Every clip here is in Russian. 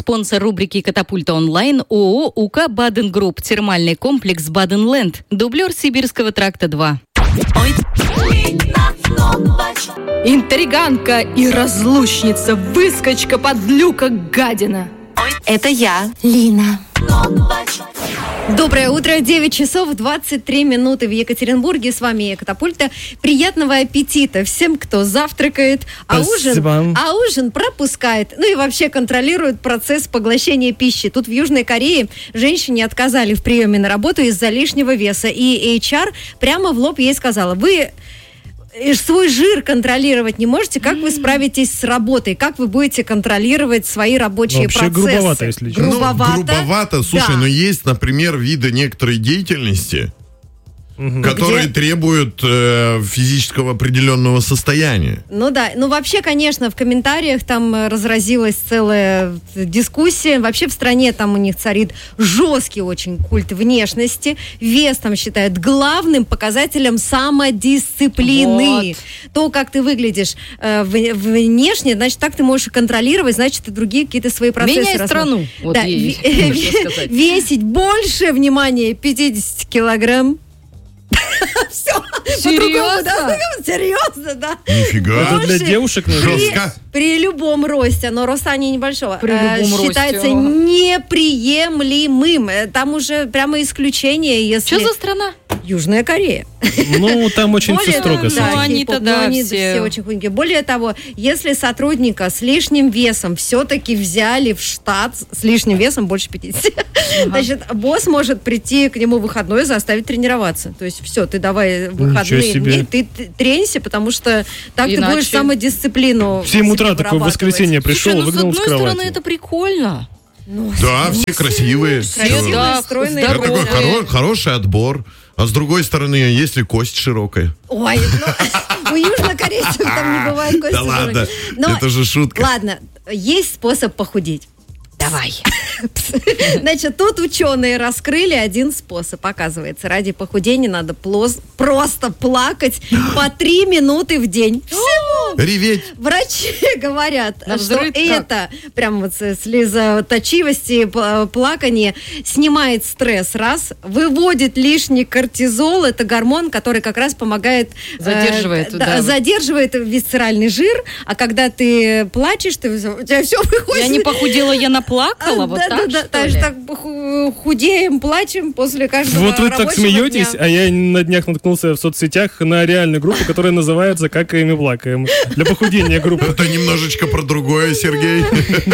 спонсор рубрики «Катапульта онлайн» ООО «УК Баден Групп», термальный комплекс «Баденленд», дублер Сибирского тракта 2. Интриганка и разлучница, выскочка, подлюка, гадина. Это я, Лина. Доброе утро, 9 часов 23 минуты в Екатеринбурге. С вами я, Катапульта. Приятного аппетита всем, кто завтракает, а ужин пропускает. Ну и вообще контролирует процесс поглощения пищи. Тут в Южной Корее женщине отказали в приеме на работу из-за лишнего веса. И HR прямо в лоб ей сказала: вы свой жир контролировать не можете, как вы справитесь с работой? Как вы будете контролировать свои рабочие процессы? Грубовато, если честно. Грубовато. Слушай, да. Но есть, например, виды некоторой деятельности, которые требуют физического определенного состояния. Ну да, вообще, конечно, в комментариях там разразилась целая дискуссия. Вообще в стране там у них царит жесткий очень культ внешности. Вес там считают главным показателем самодисциплины. Вот. То, как ты выглядишь внешне, значит, так ты можешь контролировать, значит, и другие какие-то свои процессы. Меняй страну. Вот да, весить больше, внимания 50 килограмм. Все. Серьезно? Серьезно, да. Нифига. Это для девушек жестко. При любом росте, но роста они небольшого, считается росте. неприемлемым. Там уже прямо исключение, если... Что за страна? Южная Корея. Ну, там очень все строго с этим. Они-то, все очень худенькие. Более того, если сотрудника с лишним весом все-таки взяли в штат, с лишним весом больше 50, значит, босс может прийти к нему в выходной и заставить тренироваться. То есть все, ты давай выходные дни, ты тренься, потому что так ты будешь самодисциплину. В 7 утра такое воскресенье пришел, выгнал с кровати. С одной стороны, это прикольно. Да, все красивые. Красивые, стройные. Это такой хороший отбор. А с другой стороны, если кость широкая. Ой, у южнокорейцев там не бывает кости широкой. Да ладно, это же шутка. Ладно, есть способ похудеть. Давай. Значит, тут ученые раскрыли один способ. Оказывается, ради похудения надо просто плакать по 3 минуты в день. Всего. Реветь. Врачи говорят, что это прям вот слезоточивость, плакание снимает стресс, раз, выводит лишний кортизол, это гормон, который как раз помогает задерживает висцеральный жир, а когда ты плачешь, у тебя все выходит. Я не похудела, я наплакала, вот так, что ли? Так худеем, плачем после каждого Вот вы так смеетесь, дня. а я на днях наткнулся в соцсетях на реальную группу, которая называется «Какаем и плакаем». Для похудения группы. Это немножечко про другое, Сергей.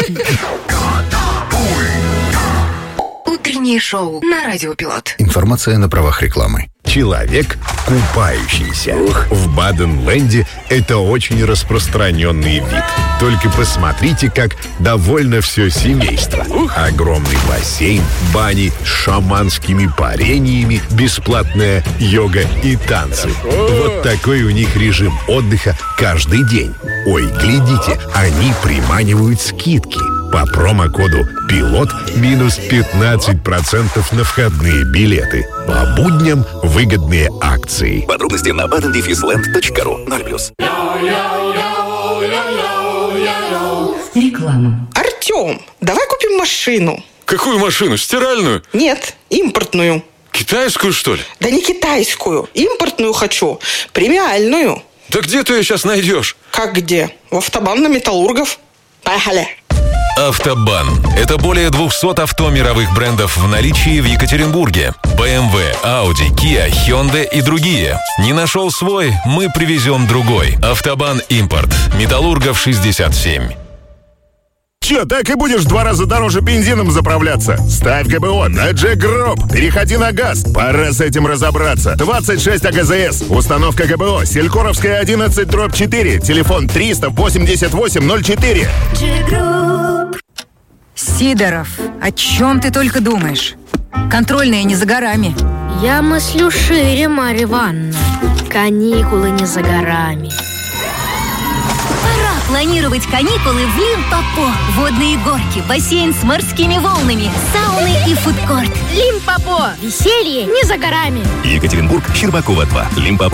Утреннее шоу на Радио Пилот. Информация на правах рекламы. Человек, купающийся. В Баденленде это очень распространенный вид. Только посмотрите, как довольно все семейство. Огромный бассейн, бани с шаманскими парениями, бесплатная йога и танцы. Вот такой у них режим отдыха каждый день. Ой, глядите, они приманивают скидки. По промокоду «Пилот» минус 15% на входные билеты. По будням выгодные акции. Подробности на badendefisland.ru 0+. Реклама. Артем, давай купим машину. Какую машину? Стиральную? Нет, импортную. Китайскую, что ли? Да не китайскую. Импортную хочу. Премиальную. Да где ты ее сейчас найдешь? Как где? В Автобан на Металлургов. Поехали. Автобан – это более 200 авто мировых брендов в наличии в Екатеринбурге. BMW, Audi, Kia, Hyundai и другие. Не нашел свой? Мы привезем другой. Автобан Импорт. Металлургов 67. Че, так и будешь в 2 раза дороже бензином заправляться? Ставь ГБО на Jack Group. Переходи на газ. Пора с этим разобраться. 26 АГЗС. Установка ГБО. Селькоровская 11/4. Телефон 388-04. Jack Group. Сидоров, о чем ты только думаешь? Контрольная не за горами. Я мыслю шире, Марья Ивановна. Каникулы не за горами. Пора планировать каникулы в Лимпопо. Водные горки, бассейн с морскими волнами, сауны и фудкорт. Лимпопо. Веселье не за горами. Екатеринбург, Щербакова 2.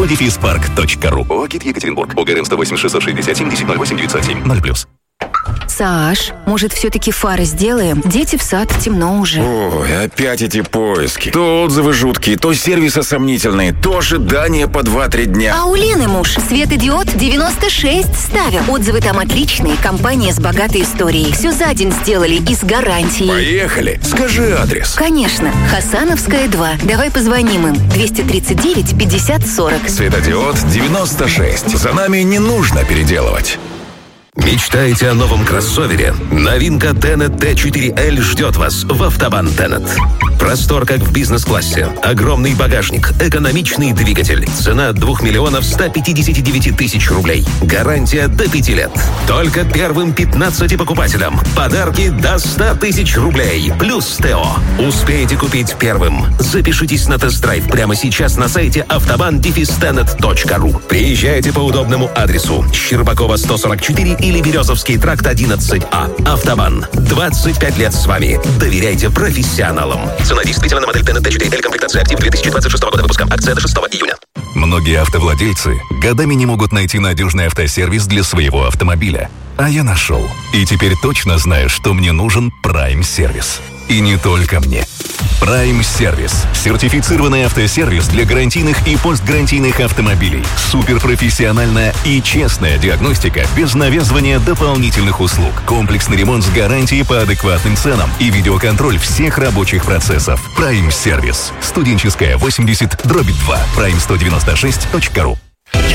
Limpopo-park.ru. ОГИ Екатеринбург. ОГРН 108 660 70 08 907 0+. Саш, может, все-таки фары сделаем? Дети в сад, темно уже. Ой, опять эти поиски. То отзывы жуткие, то сервисы сомнительные, то ожидания по 2-3 дня. А у Лены муж светодиод 96 ставил. Отзывы там отличные, компания с богатой историей. Все за день сделали и с гарантией. Поехали, скажи адрес. Конечно, Хасановская, 2. Давай позвоним им. 239 50 40. Светодиод 96. За нами не нужно переделывать. Мечтаете о новом кроссовере? Новинка Tenet T4L ждет вас в Автобан Tenet. Простор, как в бизнес-классе. Огромный багажник. Экономичный двигатель. Цена 2 миллионов 159 тысяч рублей. Гарантия до 5 лет. Только первым 15 покупателям. Подарки до 100 тысяч рублей. Плюс ТО. Успеете купить первым. Запишитесь на тест-драйв прямо сейчас на сайте автобан-tenet.ру. Приезжайте по удобному адресу. Щербакова, 144 или Березовский тракт 11А. Автобан. 25 лет с вами. Доверяйте профессионалам. Цена действительно на модель Tenet T4L, комплектация актив 2026 года выпуска. Акция до 6 июня. Многие автовладельцы годами не могут найти надежный автосервис для своего автомобиля. А я нашел. И теперь точно знаю, что мне нужен Prime Сервис. И не только мне. Prime Сервис. Сертифицированный автосервис для гарантийных и постгарантийных автомобилей. Суперпрофессиональная и честная диагностика без навязывания дополнительных услуг. Комплексный ремонт с гарантией по адекватным ценам и видеоконтроль всех рабочих процессов. Prime Сервис. Студенческая, 80/2. Prime196.ru.